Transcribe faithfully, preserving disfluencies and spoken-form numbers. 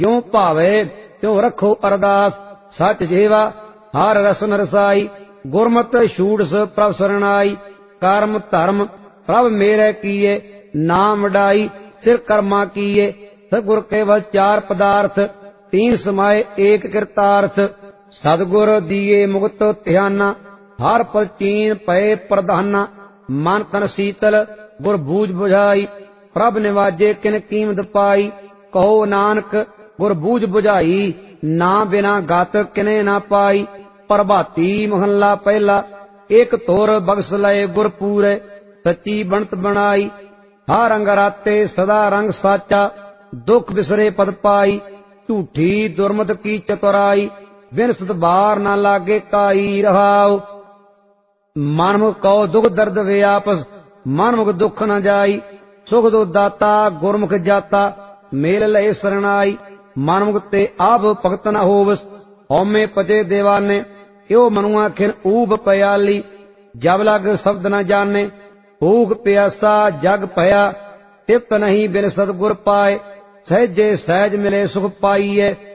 क्यों भावे त्यों रखो अरदास। सच जेवा हर रसन रसाई, गुरमत छूड़स प्रभ सरनाई। कर्म धर्म प्रभ मेरे किए, नाम वडाई सिर कर्मा किए। सतगुर केवल चार पदार्थ, तीन समाये एक कृतार्थ। सतगुर दिए मुक्त ध्याना, हर पल चीन पए प्रधाना। मन तन शीतल गुर बूझ बुझाई, प्रभ निवाजे किन कीमत पाई। कहो नानक गुर बूझ बुझाई, ना बिना गत किने ना पाई। प्रभाती महला पहला, एक तोर बख्श लय गुर पूरे। सच्ची बनत बनाई, हर रंग राते सदा रंग साचा। दुख बिसरे पद पाई, झूठी दुर्मत की चतुराई। बिन सत बार ना लागे काई रहाओ। मनमुख कहो दुख दर्द व्यापस, मनमुख दुख न जाई। सुख दो दाता गुरमुख जाता, मेल लय सरनाई। मनमुख ते आप भगत न होवस, हौमे पचे देवाने। यो मनुआ खिन ऊब पयाली, जब लग शब्द न जाने। भूख प्यासा जग पया, तिप्त नहीं बिन सतगुर पाए। सहजे सहज मिले सुख पाइए।